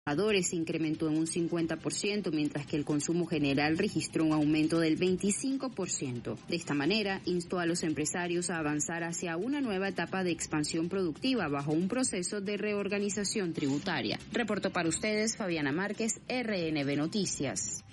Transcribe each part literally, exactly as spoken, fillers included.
se incrementó en un cincuenta por ciento, mientras que el consumo general registró un aumento del veinticinco por ciento. De esta manera, instó a los empresarios a avanzar hacia una nueva etapa de expansión productiva bajo un proceso de reorganización tributaria. Reportó para ustedes Fabiana Márquez, R N B Noticias.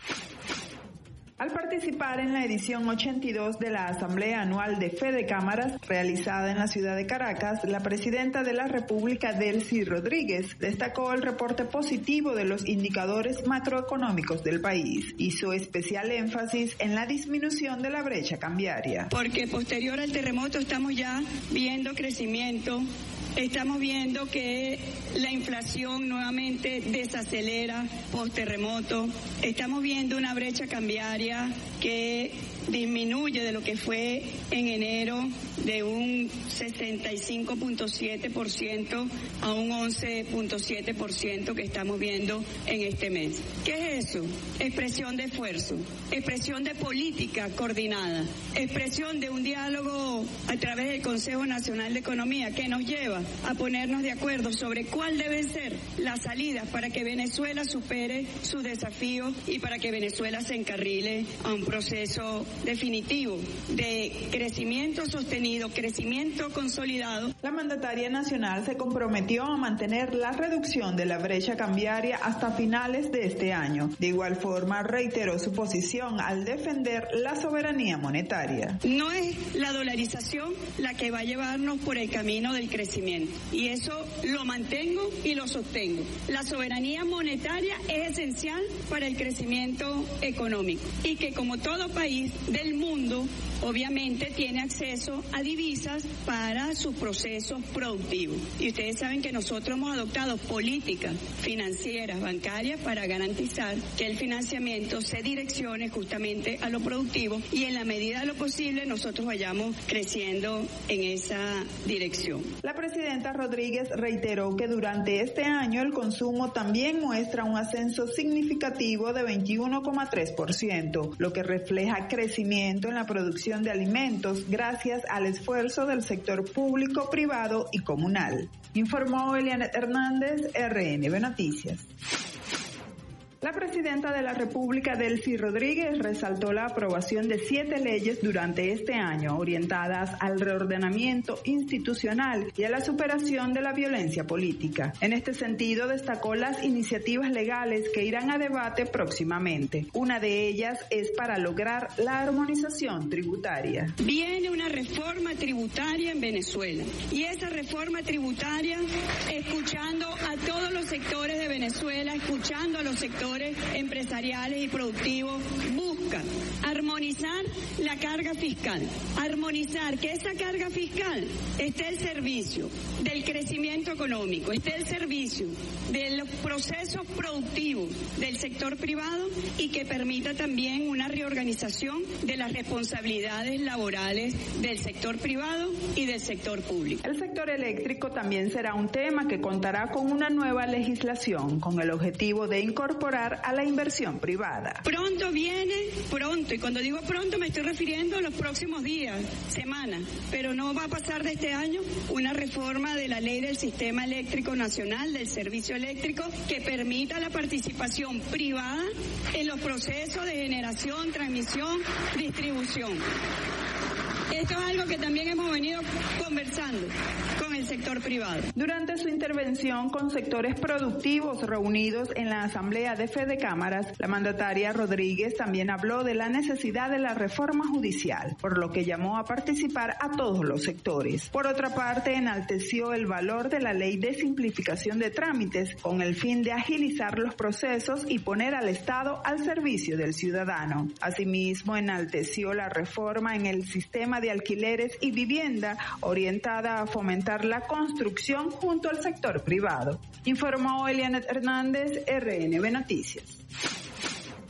Al participar en la edición ochenta y dos de la Asamblea Anual de Fede Cámaras, realizada en la ciudad de Caracas, la presidenta de la República, Delcy Rodríguez, destacó el reporte positivo de los indicadores macroeconómicos del país. Hizo especial énfasis en la disminución de la brecha cambiaria. Porque posterior al terremoto estamos ya viendo crecimiento. Estamos viendo que la inflación nuevamente desacelera post terremoto. Estamos viendo una brecha cambiaria que disminuye de lo que fue en enero de un sesenta y cinco punto siete por ciento a un once punto siete por ciento que estamos viendo en este mes. ¿Qué es eso? Expresión de esfuerzo, expresión de política coordinada, expresión de un diálogo a través del Consejo Nacional de Economía que nos lleva a ponernos de acuerdo sobre cuál deben ser las salidas para que Venezuela supere sus desafíos y para que Venezuela se encarrile a un proceso definitivo de crecimiento sostenido, crecimiento consolidado. La mandataria nacional se comprometió a mantener la reducción de la brecha cambiaria hasta finales de este año. De igual forma, reiteró su posición al defender la soberanía monetaria. No es la dolarización la que va a llevarnos por el camino del crecimiento, y eso lo mantengo y lo sostengo. La soberanía monetaria es esencial para el crecimiento económico y que, como todo país del mundo, obviamente tiene acceso a divisas para sus procesos productivos. Y ustedes saben que nosotros hemos adoptado políticas financieras, bancarias, para garantizar que el financiamiento se direccione justamente a lo productivo y en la medida de lo posible nosotros vayamos creciendo en esa dirección. La presidenta Rodríguez reiteró que durante este año el consumo también muestra un ascenso significativo de veintiuno coma tres por ciento, lo que refleja crecimiento en la producción de alimentos gracias al esfuerzo del sector público, privado y comunal. Informó Elianet Hernández, R N B Noticias. La presidenta de la República, Delcy Rodríguez, resaltó la aprobación de siete leyes durante este año orientadas al reordenamiento institucional y a la superación de la violencia política. En este sentido, destacó las iniciativas legales que irán a debate próximamente. Una de ellas es para lograr la armonización tributaria. Viene una reforma tributaria en Venezuela, y esa reforma tributaria, escuchando a todos los sectores de Venezuela, escuchando a los sectores empresariales y productivos, busca armonizar la carga fiscal, armonizar que esa carga fiscal esté al servicio del crecimiento económico, esté al servicio de los procesos productivos del sector privado y que permita también una reorganización de las responsabilidades laborales del sector privado y del sector público. El sector eléctrico también será un tema que contará con una nueva legislación con el objetivo de incorporar a la inversión privada. Pronto viene, pronto, y cuando digo pronto me estoy refiriendo a los próximos días, semanas, pero no va a pasar de este año una reforma de la ley del Sistema Eléctrico Nacional, del Servicio Eléctrico, que permita la participación privada en los procesos de generación, transmisión, distribución. Esto es algo que también hemos venido conversando con el sector privado. Durante su intervención con sectores productivos reunidos en la Asamblea de Fede Cámaras, la mandataria Rodríguez también habló de la necesidad de la reforma judicial, por lo que llamó a participar a todos los sectores. Por otra parte, enalteció el valor de la ley de simplificación de trámites con el fin de agilizar los procesos y poner al Estado al servicio del ciudadano. Asimismo, enalteció la reforma en el sistema de alquileres y vivienda orientada a fomentar la construcción junto al sector privado. Informó Elianet Hernández, R N B Noticias.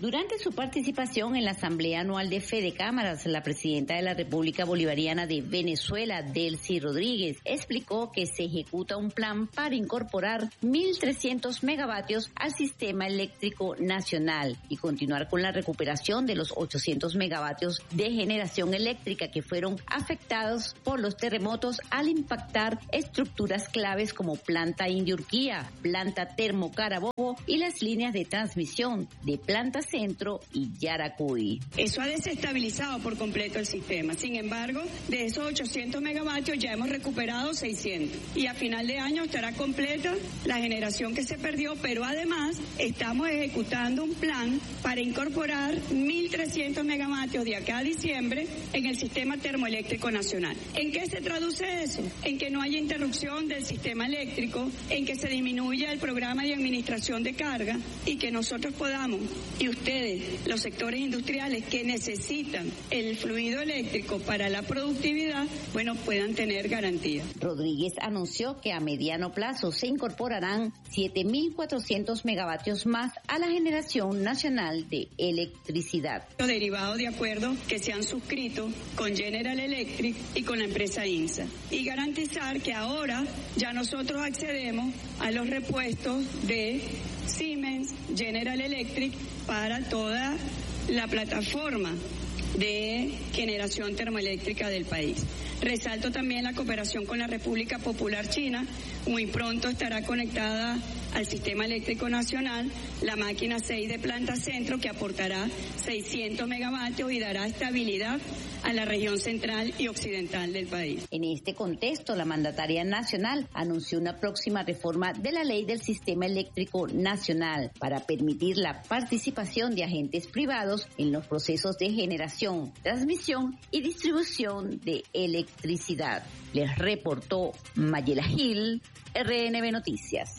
Durante su participación en la Asamblea Anual de Fede Cámaras, la presidenta de la República Bolivariana de Venezuela, Delcy Rodríguez, explicó que se ejecuta un plan para incorporar mil trescientos megavatios al sistema eléctrico nacional y continuar con la recuperación de los ochocientos megavatios de generación eléctrica que fueron afectados por los terremotos al impactar estructuras claves como planta Indiurquía, planta Termo Carabobo y las líneas de transmisión de planta Centro y Yaracuy. Eso ha desestabilizado por completo el sistema. Sin embargo, de esos ochocientos megavatios ya hemos recuperado seiscientos y a final de año estará completa la generación que se perdió, pero además estamos ejecutando un plan para incorporar mil trescientos megavatios de acá a diciembre en el sistema termoeléctrico nacional. ¿En qué se traduce eso? En que no haya interrupción del sistema eléctrico, en que se disminuya el programa de administración de carga y que nosotros podamos, y ustedes, los sectores industriales que necesitan el fluido eléctrico para la productividad, bueno, puedan tener garantía. Rodríguez anunció que a mediano plazo se incorporarán siete mil cuatrocientos megavatios más a la generación nacional de electricidad. Los derivados de acuerdos que se han suscrito con General Electric y con la empresa INSA. Y garantizar que ahora ya nosotros accedemos a los repuestos de Siemens, General Electric para toda la plataforma de generación termoeléctrica del país. Resalto también la cooperación con la República Popular China. Muy pronto estará conectada al sistema eléctrico nacional la máquina seis de planta Centro, que aportará seiscientos megavatios y dará estabilidad a la región central y occidental del país. En este contexto, la mandataria nacional anunció una próxima reforma de la ley del sistema eléctrico nacional para permitir la participación de agentes privados en los procesos de generación, transmisión y distribución de electricidad. Les reportó Mayela Gil, R N B Noticias.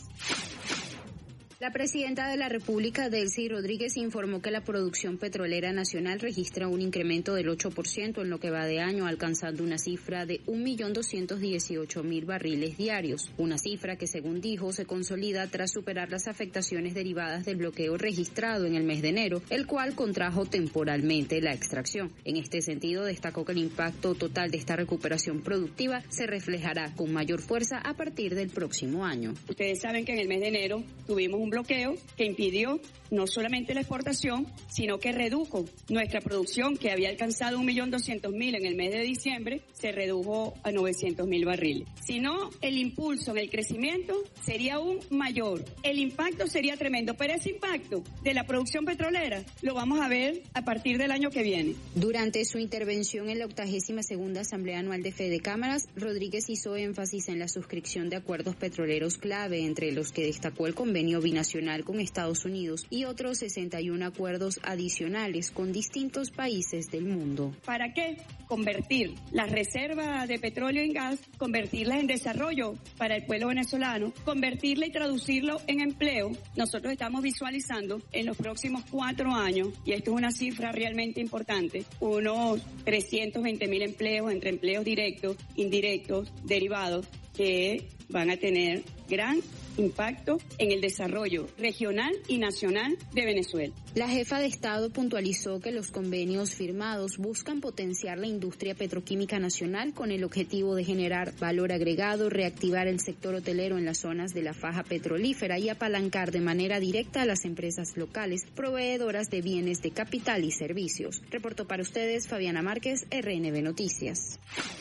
La presidenta de la República, Delcy Rodríguez, informó que la producción petrolera nacional registra un incremento del ocho por ciento en lo que va de año, alcanzando una cifra de un millón doscientos dieciocho mil barriles diarios, una cifra que, según dijo, se consolida tras superar las afectaciones derivadas del bloqueo registrado en el mes de enero, el cual contrajo temporalmente la extracción. En este sentido, destacó que el impacto total de esta recuperación productiva se reflejará con mayor fuerza a partir del próximo año. Ustedes saben que en el mes de enero tuvimos un bloqueo que impidió no solamente la exportación, sino que redujo nuestra producción, que había alcanzado un millón doscientos mil en el mes de diciembre, se redujo a novecientos mil barriles. Si no, el impulso en el crecimiento sería aún mayor. El impacto sería tremendo, pero ese impacto de la producción petrolera lo vamos a ver a partir del año que viene. Durante su intervención en la octagésima segunda Asamblea Anual de Fede Cámaras, Rodríguez hizo énfasis en la suscripción de acuerdos petroleros clave, entre los que destacó el convenio binacional con Estados Unidos y otros sesenta y uno acuerdos adicionales con distintos países del mundo. ¿Para qué? Convertir las reservas de petróleo en gas, convertirlas en desarrollo para el pueblo venezolano, convertirla y traducirlo en empleo. Nosotros estamos visualizando en los próximos cuatro años, y esto es una cifra realmente importante, unos trescientos veinte mil empleos entre empleos directos, indirectos, derivados, que van a tener gran impacto en el desarrollo regional y nacional de Venezuela. La jefa de Estado puntualizó que los convenios firmados buscan potenciar la industria petroquímica nacional con el objetivo de generar valor agregado, reactivar el sector hotelero en las zonas de la faja petrolífera y apalancar de manera directa a las empresas locales proveedoras de bienes de capital y servicios. Reportó para ustedes Fabiana Márquez, R N B Noticias.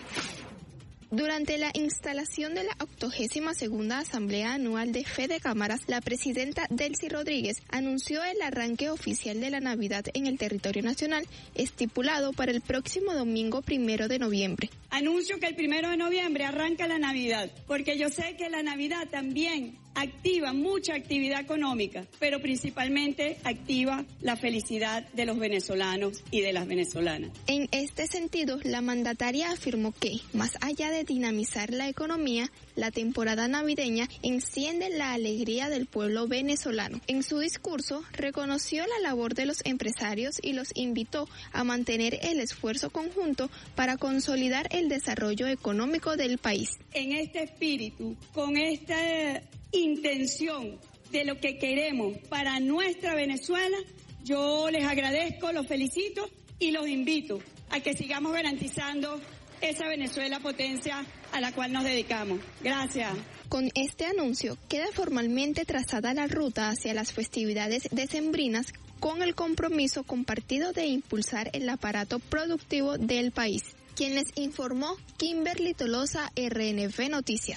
Durante la instalación de la octogésima segunda Asamblea Anual de Fede Cámaras, la presidenta Delcy Rodríguez anunció el arranque oficial de la Navidad en el territorio nacional, estipulado para el próximo domingo primero de noviembre. Anuncio que el primero de noviembre arranca la Navidad, porque yo sé que la Navidad también activa mucha actividad económica, pero principalmente activa la felicidad de los venezolanos y de las venezolanas. En este sentido, la mandataria afirmó que, más allá de dinamizar la economía, la temporada navideña enciende la alegría del pueblo venezolano. En su discurso, reconoció la labor de los empresarios y los invitó a mantener el esfuerzo conjunto para consolidar el desarrollo económico del país. En este espíritu, con esta intención de lo que queremos para nuestra Venezuela, Yo les agradezco, los felicito y los invito a que sigamos garantizando esa Venezuela potencia a la cual nos dedicamos. Gracias. Con este anuncio queda formalmente trazada la ruta hacia las festividades decembrinas con el compromiso compartido de impulsar el aparato productivo del país. Quien les informó, Kimberly Tolosa, R N V Noticias.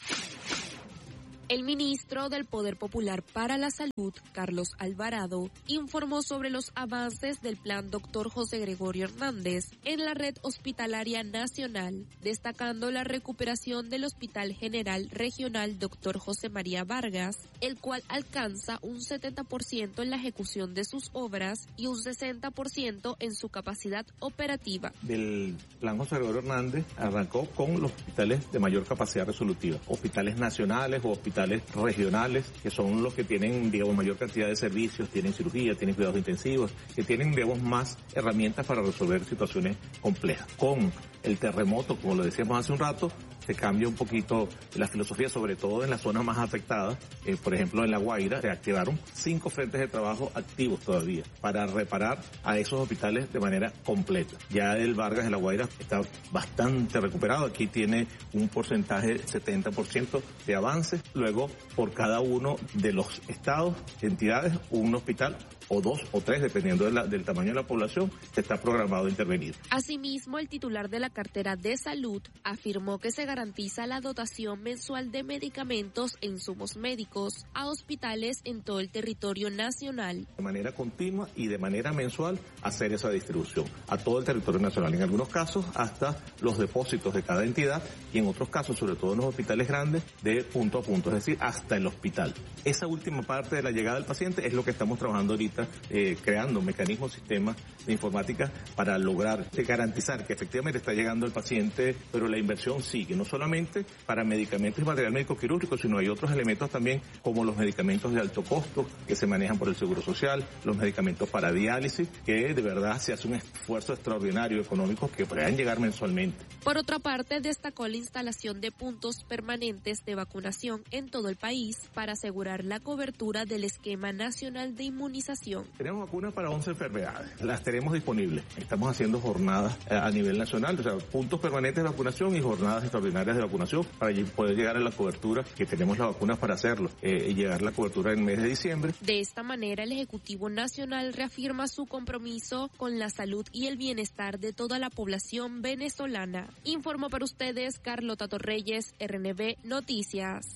El ministro del Poder Popular para la Salud, Carlos Alvarado, informó sobre los avances del plan doctor José Gregorio Hernández en la red hospitalaria nacional, destacando la recuperación del Hospital General Regional doctor José María Vargas, el cual alcanza un setenta por ciento en la ejecución de sus obras y un sesenta por ciento en su capacidad operativa. Del plan José Gregorio Hernández arrancó con los hospitales de mayor capacidad resolutiva, hospitales nacionales o hospitales regionales, que son los que tienen, digamos, mayor cantidad de servicios, tienen cirugía, tienen cuidados intensivos, que tienen, digamos, más herramientas para resolver situaciones complejas. Con el terremoto, como lo decíamos hace un rato, se cambia un poquito la filosofía, sobre todo en las zonas más afectadas. Eh, por ejemplo, en La Guaira se activaron cinco frentes de trabajo activos todavía para reparar a esos hospitales de manera completa. Ya el Vargas de La Guaira está bastante recuperado. Aquí tiene un porcentaje setenta por ciento de avance. Luego, por cada uno de los estados, entidades, un hospital o dos o tres, dependiendo de la, del tamaño de la población, está programado a intervenir. Asimismo, el titular de la cartera de salud afirmó que se garantiza la dotación mensual de medicamentos e insumos médicos a hospitales en todo el territorio nacional. De manera continua y de manera mensual hacer esa distribución a todo el territorio nacional, en algunos casos hasta los depósitos de cada entidad y en otros casos, sobre todo en los hospitales grandes, de punto a punto, es decir, hasta el hospital. Esa última parte de la llegada del paciente es lo que estamos trabajando ahorita, eh, creando mecanismos, sistemas de informática para lograr eh, garantizar que efectivamente está llegando el paciente, pero la inversión sigue, no solamente para medicamentos y material médico quirúrgico, sino hay otros elementos también como los medicamentos de alto costo que se manejan por el Seguro Social, los medicamentos para diálisis, que de verdad se hace un esfuerzo extraordinario económico que puedan llegar mensualmente. Por otra parte, destacó la instalación de puntos permanentes de vacunación en todo el país para asegurar la cobertura del esquema nacional de inmunización. Tenemos vacunas para once enfermedades, las tenemos disponibles. Estamos haciendo jornadas a nivel nacional, o sea, puntos permanentes de vacunación y jornadas extraordinarias de vacunación para poder llegar a la cobertura, que tenemos las vacunas para hacerlo, eh, y llegar a la cobertura en el mes de diciembre. De esta manera, el Ejecutivo Nacional reafirma su compromiso con la salud y el bienestar de toda la población venezolana. Informó para ustedes Carlota Torreyes, R N V Noticias.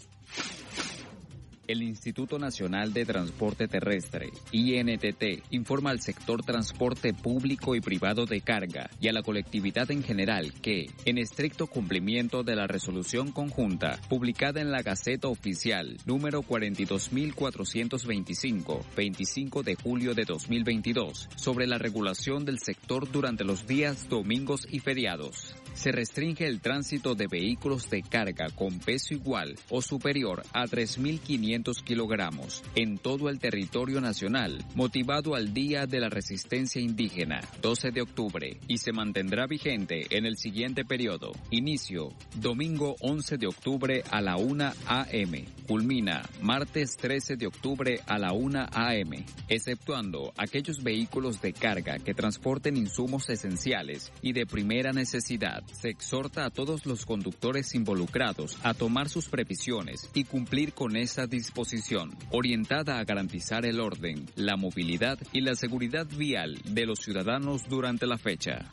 El Instituto Nacional de Transporte Terrestre, I N T T, informa al sector transporte público y privado de carga y a la colectividad en general que, en estricto cumplimiento de la resolución conjunta publicada en la Gaceta Oficial número cuarenta y dos mil cuatrocientos veinticinco, veinticinco de julio de dos mil veintidós, sobre la regulación del sector durante los días domingos y feriados, se restringe el tránsito de vehículos de carga con peso igual o superior a tres mil quinientos kilogramos en todo el territorio nacional, motivado al Día de la Resistencia Indígena, doce de octubre, y se mantendrá vigente en el siguiente periodo. Inicio, domingo once de octubre a la una a eme. Culmina, martes trece de octubre a la una a eme, exceptuando aquellos vehículos de carga que transporten insumos esenciales y de primera necesidad. Se exhorta a todos los conductores involucrados a tomar sus previsiones y cumplir con esa disposición, orientada a garantizar el orden, la movilidad y la seguridad vial de los ciudadanos durante la fecha.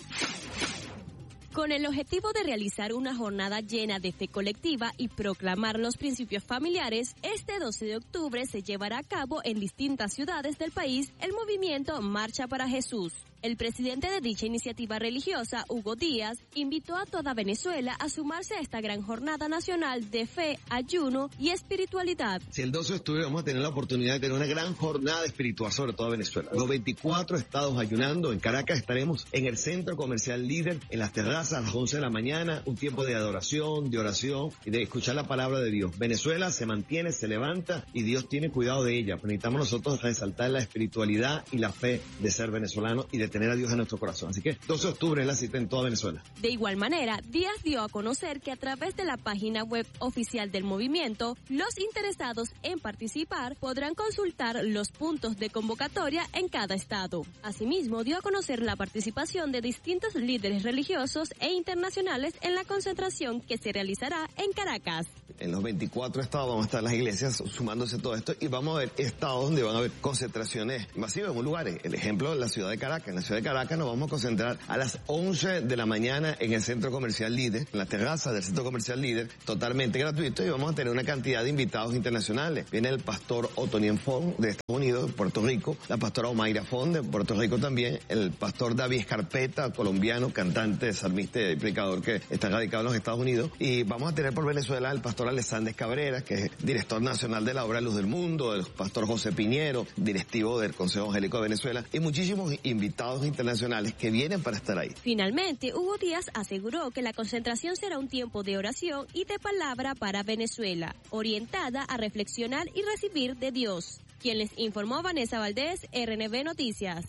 Con el objetivo de realizar una jornada llena de fe colectiva y proclamar los principios familiares, este doce de octubre se llevará a cabo en distintas ciudades del país el movimiento Marcha para Jesús. El presidente de dicha iniciativa religiosa, Hugo Díaz, invitó a toda Venezuela a sumarse a esta gran jornada nacional de fe, ayuno y espiritualidad. Si el doce de octubre vamos a tener la oportunidad de tener una gran jornada espiritual sobre toda Venezuela. Los veinticuatro estados ayunando. En Caracas estaremos en el Centro Comercial Líder, en las terrazas a las once de la mañana, un tiempo de adoración, de oración y de escuchar la palabra de Dios. Venezuela se mantiene, se levanta y Dios tiene cuidado de ella. Necesitamos nosotros resaltar la espiritualidad y la fe de ser venezolano y de tener a Dios en nuestro corazón. Así que doce de octubre es la cita en toda Venezuela. De igual manera, Díaz dio a conocer que a través de la página web oficial del movimiento, los interesados en participar podrán consultar los puntos de convocatoria en cada estado. Asimismo, dio a conocer la participación de distintos líderes religiosos e internacionales en la concentración que se realizará en Caracas. En los veinticuatro estados vamos a estar las iglesias sumándose todo esto y vamos a ver estados donde van a haber concentraciones masivas en un lugar. El ejemplo es la ciudad de Caracas. En la ciudad de Caracas nos vamos a concentrar a las once de la mañana en el Centro Comercial Líder, en la terraza del Centro Comercial Líder, totalmente gratuito, y vamos a tener una cantidad de invitados internacionales. Viene el pastor Otoniel Font de Estados Unidos, de Puerto Rico, la pastora Omaira Font de Puerto Rico también, el pastor David Escarpeta, colombiano, cantante, salmista y predicador que está radicado en los Estados Unidos, y vamos a tener por Venezuela el pastor Alexander Cabrera, que es director nacional de la obra Luz del Mundo, el pastor José Piñero, directivo del Consejo Evangélico de Venezuela, y muchísimos invitados internacionales que vienen para estar ahí. Finalmente, Hugo Díaz aseguró que la concentración será un tiempo de oración y de palabra para Venezuela, orientada a reflexionar y recibir de Dios. Quien les informó, Vanessa Valdés, R N B Noticias.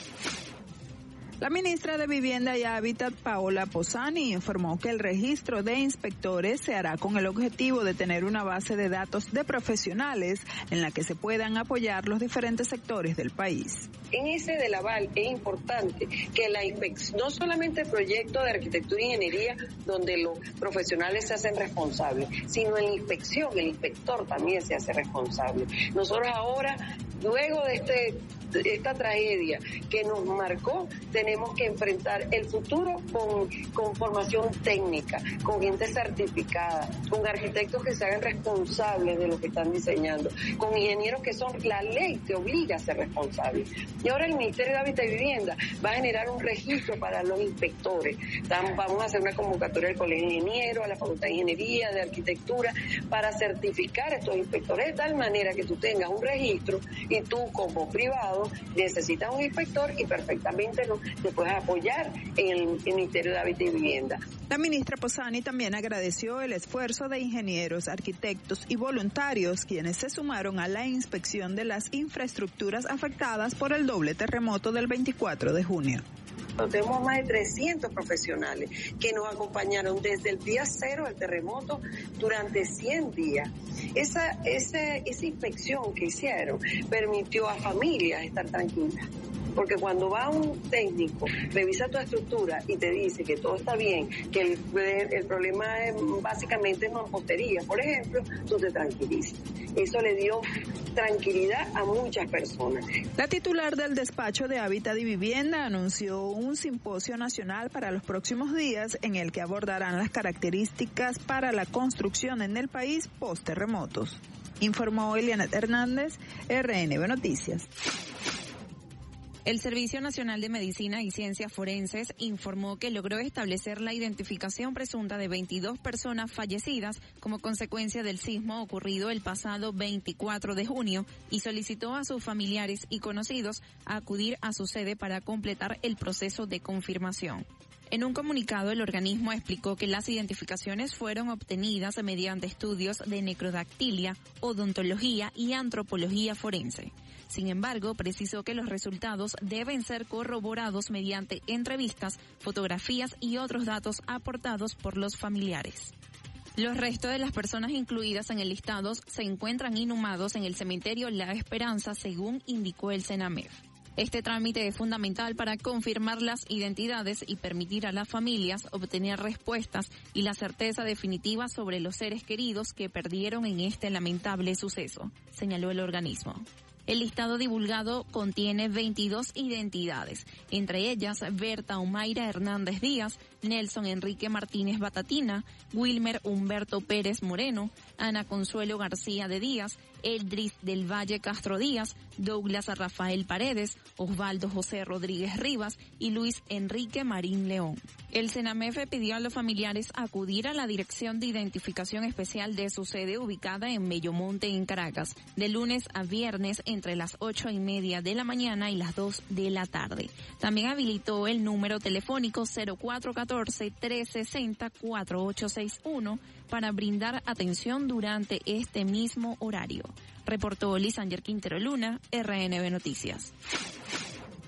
La ministra de Vivienda y Hábitat, Paola Posani, informó que el registro de inspectores se hará con el objetivo de tener una base de datos de profesionales en la que se puedan apoyar los diferentes sectores del país. En ese del aval es importante que la inspección, no solamente el proyecto de arquitectura e ingeniería donde los profesionales se hacen responsables, sino en la inspección, el inspector también se hace responsable. Nosotros ahora, luego de este esta tragedia que nos marcó, tenemos que enfrentar el futuro con, con formación técnica, con gente certificada, con arquitectos que se hagan responsables de lo que están diseñando, con ingenieros que son, la ley te obliga a ser responsable. Y ahora el Ministerio de Hábitat y Vivienda va a generar un registro para los inspectores. Vamos a hacer una convocatoria al Colegio de Ingenieros, a la Facultad de Ingeniería, de Arquitectura, para certificar a estos inspectores de tal manera que tú tengas un registro y tú como privado necesitas un inspector y perfectamente lo, te puedes apoyar en el, en el Ministerio de Hábitat y Vivienda. La ministra Posani también agradeció el esfuerzo de ingenieros, arquitectos y voluntarios quienes se sumaron a la inspección de las infraestructuras afectadas por el doble terremoto del veinticuatro de junio. Tenemos más de trescientos profesionales que nos acompañaron desde el día cero del terremoto durante cien días. Esa, esa, esa inspección que hicieron permitió a familias estar tranquilas. Porque cuando va un técnico, revisa tu estructura y te dice que todo está bien, que el, el problema es básicamente mampostería, por ejemplo, tú te tranquilizas. Eso le dio tranquilidad a muchas personas. La titular del despacho de Hábitat y Vivienda anunció un simposio nacional para los próximos días en el que abordarán las características para la construcción en el país post-terremotos. Informó Elianet Hernández, R N B Noticias. El Servicio Nacional de Medicina y Ciencias Forenses informó que logró establecer la identificación presunta de veintidós personas fallecidas como consecuencia del sismo ocurrido el pasado veinticuatro de junio y solicitó a sus familiares y conocidos a acudir a su sede para completar el proceso de confirmación. En un comunicado, el organismo explicó que las identificaciones fueron obtenidas mediante estudios de necrodactilia, odontología y antropología forense. Sin embargo, precisó que los resultados deben ser corroborados mediante entrevistas, fotografías y otros datos aportados por los familiares. Los restos de las personas incluidas en el listado se encuentran inhumados en el cementerio La Esperanza, según indicó el CENAMEF. Este trámite es fundamental para confirmar las identidades y permitir a las familias obtener respuestas y la certeza definitiva sobre los seres queridos que perdieron en este lamentable suceso, señaló el organismo. El listado divulgado contiene veintidós identidades, entre ellas Berta Omaira Hernández Díaz, Nelson Enrique Martínez Batatina, Wilmer Humberto Pérez Moreno, Ana Consuelo García de Díaz, Eldris del Valle Castro Díaz, Douglas Rafael Paredes, Osvaldo José Rodríguez Rivas y Luis Enrique Marín León. El CENAMEF pidió a los familiares acudir a la Dirección de Identificación Especial de su sede ubicada en Bellomonte, en Caracas, de lunes a viernes entre las ocho y media de la mañana y las dos de la tarde. También habilitó el número telefónico cero cuatro uno cuatro, tres seis cero, cuatro ocho seis uno para brindar atención durante este mismo horario. Reportó Lisanger Quintero Luna, R N B Noticias.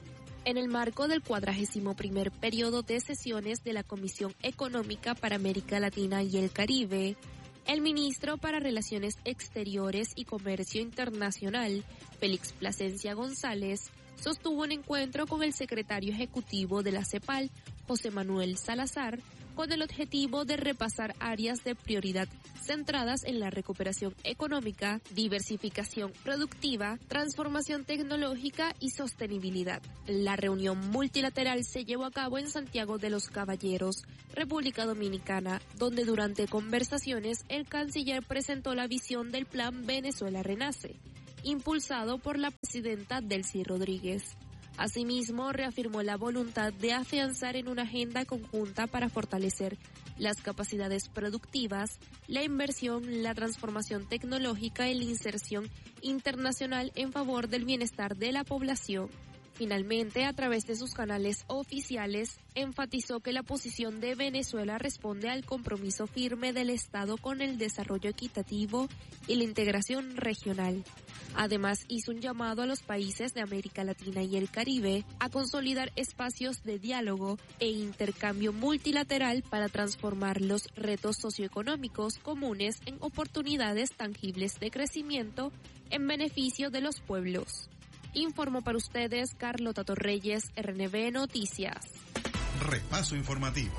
En el marco del cuadragésimo primer periodo de sesiones de la Comisión Económica para América Latina y el Caribe, el ministro para Relaciones Exteriores y Comercio Internacional, Félix Plasencia González, sostuvo un encuentro con el secretario ejecutivo de la CEPAL, José Manuel Salazar, con el objetivo de repasar áreas de prioridad centradas en la recuperación económica, diversificación productiva, transformación tecnológica y sostenibilidad. La reunión multilateral se llevó a cabo en Santiago de los Caballeros, República Dominicana, donde durante conversaciones el canciller presentó la visión del Plan Venezuela Renace, impulsado por la presidenta Delcy Rodríguez. Asimismo, reafirmó la voluntad de afianzar en una agenda conjunta para fortalecer las capacidades productivas, la inversión, la transformación tecnológica y la inserción internacional en favor del bienestar de la población. Finalmente, a través de sus canales oficiales, enfatizó que la posición de Venezuela responde al compromiso firme del Estado con el desarrollo equitativo y la integración regional. Además, hizo un llamado a los países de América Latina y el Caribe a consolidar espacios de diálogo e intercambio multilateral para transformar los retos socioeconómicos comunes en oportunidades tangibles de crecimiento en beneficio de los pueblos. Informó para ustedes Carlota Torreyes, R N B Noticias. Repaso informativo.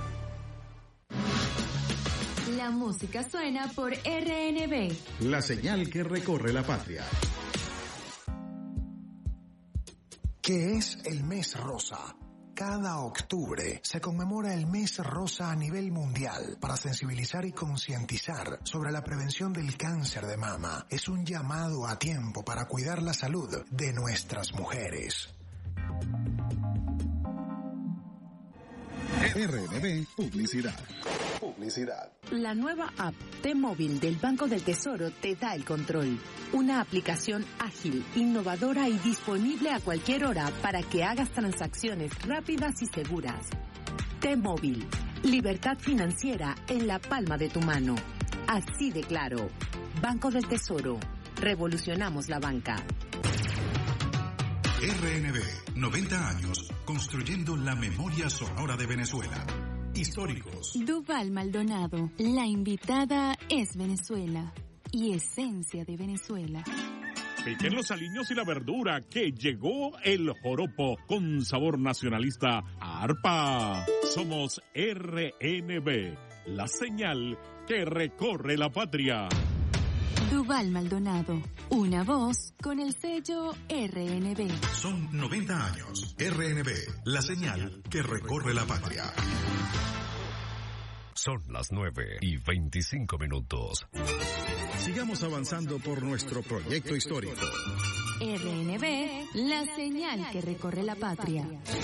La música suena por R N B. La señal que recorre la patria. ¿Qué es el mes rosa? Cada octubre se conmemora el mes rosa a nivel mundial para sensibilizar y concientizar sobre la prevención del cáncer de mama. Es un llamado a tiempo para cuidar la salud de nuestras mujeres. R N B Publicidad. Publicidad. La nueva app T-Móvil del Banco del Tesoro te da el control. Una aplicación ágil, innovadora y disponible a cualquier hora para que hagas transacciones rápidas y seguras. T-Móvil. Libertad financiera en la palma de tu mano. Así de claro. Banco del Tesoro. Revolucionamos la banca. R N B, noventa años, construyendo la memoria sonora de Venezuela. Históricos. Duval Maldonado, la invitada es Venezuela y esencia de Venezuela. Piquen los aliños y la verdura, que llegó el joropo con sabor nacionalista a arpa. Somos R N B, la señal que recorre la patria. Duval Maldonado, una voz con el sello R N B. Son noventa años. R N B, la señal que recorre la patria. Son las nueve y veinticinco minutos. Sigamos avanzando por nuestro proyecto histórico. R N B, la señal que recorre la patria.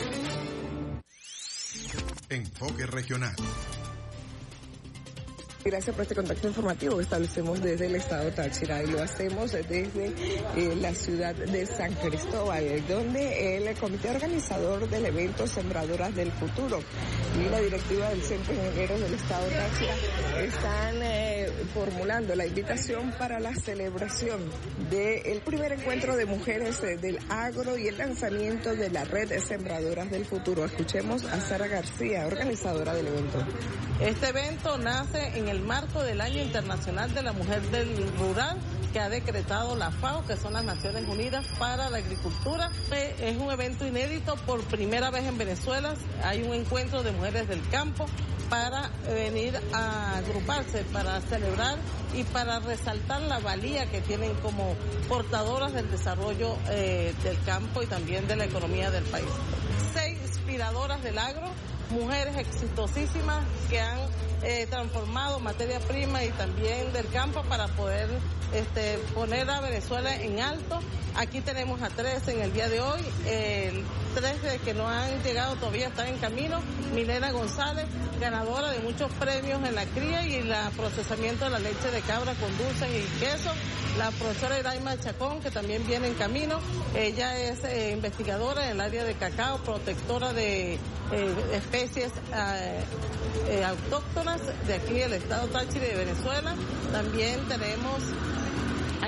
Enfoque regional. Gracias por este contacto informativo que establecemos desde el estado Táchira y lo hacemos desde eh, la ciudad de San Cristóbal, donde el comité organizador del evento Sembradoras del Futuro y la directiva del Centro de Ingenieros del estado Táchira están eh, formulando la invitación para la celebración del primer encuentro de mujeres eh, del agro y el lanzamiento de la red de Sembradoras del Futuro. Escuchemos a Sara García, organizadora del evento. Este evento nace en el marco del Año Internacional de la Mujer del Rural que ha decretado la FAO, que son las Naciones Unidas para la Agricultura. Es un evento inédito, por primera vez en Venezuela hay un encuentro de mujeres del campo para venir a agruparse, para celebrar y para resaltar la valía que tienen como portadoras del desarrollo eh, del campo y también de la economía del país. Seis inspiradoras del agro, mujeres exitosísimas que han eh, transformado materia prima y también del campo para poder este, poner a Venezuela en alto. Aquí tenemos a tres en el día de hoy, eh, tres de que no han llegado todavía están en camino. Milena González, ganadora de muchos premios en la cría y el procesamiento de la leche de cabra con dulce y queso. La profesora Iraima Chacón, que también viene en camino. Ella es eh, investigadora en el área de cacao, protectora de eh, especies eh, eh, autóctonas de aquí del estado Táchira y de Venezuela. También tenemos a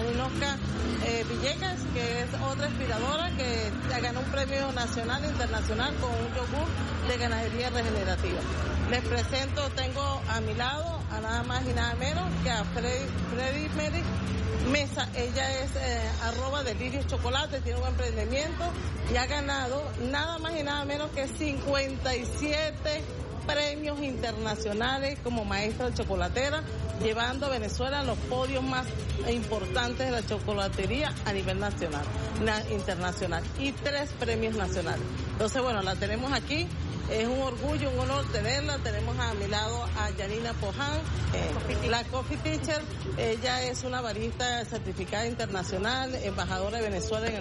Inoca eh, Villegas, que es otra inspiradora que ganó un premio nacional e internacional con un yogur de ganadería regenerativa. Les presento, tengo a mi lado a nada más y nada menos que a Freddy, Freddy Meri Mesa. Ella es eh, arroba Delirios Chocolate, tiene un emprendimiento y ha ganado nada más y nada menos que cincuenta y siete premios internacionales como maestra chocolatera, llevando a Venezuela a los podios más importantes de la chocolatería a nivel nacional, na, internacional, y tres premios nacionales. Entonces, bueno, la tenemos aquí. Es un orgullo, un honor tenerla. Tenemos a mi lado a Yanina Poján, eh, la Coffee Teacher. Ella es una barista certificada internacional, embajadora de Venezuela en el